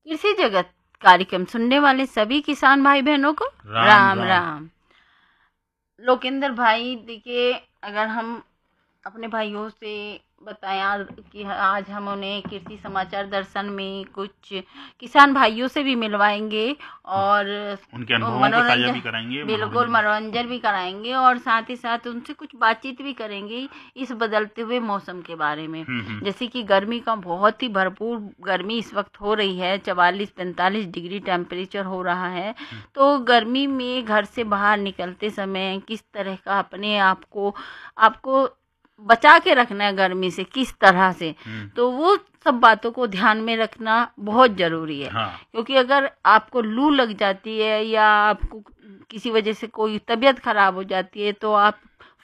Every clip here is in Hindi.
कृषि जगत कार्यक्रम सुनने वाले सभी किसान भाई बहनों को राम राम। लोकेंद्र भाई, देखिए, अगर हम अपने भाइयों से बताया कि आज हम उन्हें कृषि समाचार दर्शन में कुछ किसान भाइयों से भी मिलवाएंगे और उनके अनुभवों को साझा भी कराएंगे, बिल्कुल मनोरंजन भी कराएंगे और साथ ही साथ उनसे कुछ बातचीत भी करेंगे इस बदलते हुए मौसम के बारे में। जैसे कि गर्मी का बहुत ही भरपूर गर्मी इस वक्त हो रही है, 44-45 डिग्री टेम्परेचर हो रहा है। तो गर्मी में घर से बाहर निकलते समय किस तरह का अपने आपको बचा के रखना है गर्मी से, किस तरह से, तो वो सब बातों को ध्यान में रखना बहुत जरूरी है। हाँ। क्योंकि अगर आपको लू लग जाती है या आपको किसी वजह से कोई तबीयत खराब हो जाती है तो आप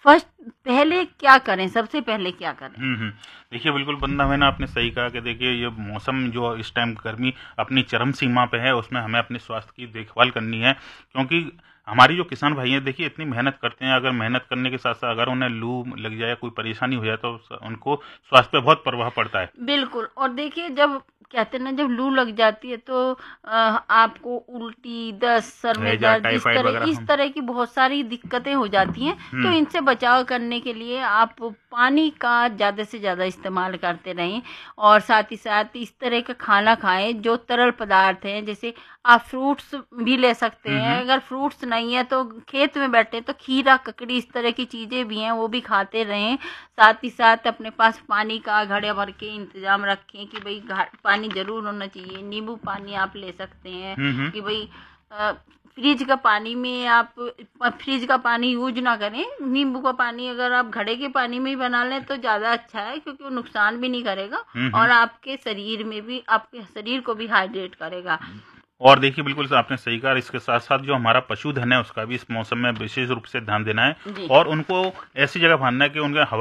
पहले क्या करें, सबसे पहले क्या करें? देखिए, बिल्कुल बंदा मैंने आपने सही कहा कि देखिए ये मौसम जो इस टाइम गर्मी अपनी चरम सीमा पे है, उसमें हमें अपने स्वास्थ्य की देखभाल करनी है। क्योंकि हमारी जो किसान भाई हैं, देखिए इतनी मेहनत करते हैं, अगर मेहनत करने के साथ साथ अगर उन्हें लू लग जाए, कोई परेशानी हो जाए तो उनको स्वास्थ्य पे बहुत प्रभाव पड़ता है। बिल्कुल। और देखिए, जब कहते हैं ना, जब लू लग जाती है तो आपको उल्टी, दस्त, सर में दर्द, इस तरह की बहुत सारी दिक्कतें हो जाती हैं। तो इनसे बचाव करने के लिए आप पानी का ज़्यादा से ज़्यादा इस्तेमाल करते रहें और साथ ही साथ इस तरह का खाना खाएं जो तरल पदार्थ हैं। जैसे आप फ्रूट्स भी ले सकते हैं, अगर फ्रूट्स नहीं है तो खेत में बैठे तो खीरा, ककड़ी, इस तरह की चीज़ें भी हैं, वो भी खाते रहें। साथ ही साथ अपने पास पानी का घड़े भर के इंतजाम रखें कि भाई पानी जरूर होना चाहिए। नींबू पानी आप ले सकते हैं कि भाई फ्रिज का पानी में आप फ्रिज का पानी यूज ना करें। नींबू का पानी अगर आप घड़े के पानी में ही बना लें तो ज़्यादा अच्छा है, क्योंकि वो नुकसान भी नहीं करेगा और आपके शरीर को भी हाइड्रेट करेगा। और देखिए, बिल्कुल आपने सही कहा। इसके साथ साथ जो हमारा पशुधन है उसका भी इस मौसम में विशेष रूप से ध्यान देना है और उनको ऐसी जगह बांधना है कि उनके